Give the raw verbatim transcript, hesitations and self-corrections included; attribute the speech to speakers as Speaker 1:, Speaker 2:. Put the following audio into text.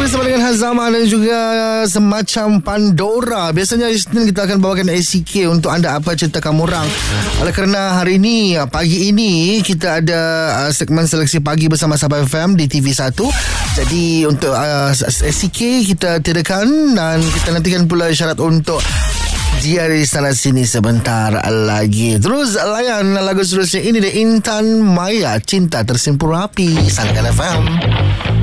Speaker 1: bersama dengan Hazama dan juga semacam Pandora. Biasanya Isnin kita akan bawakan A C K untuk anda, apa cerita kamu orang. Oleh kerana hari ini, pagi ini kita ada uh, segmen seleksi pagi bersama Sabah F M di T V satu. Jadi untuk uh, A C K kita tiadakan dan kita nantikan pula syarat untuk dia di sana sini sebentar lagi. Terus layan lagu seterusnya. Ini dia Intan Maya, Cinta Tersimpul Rapi. Salahkan F M.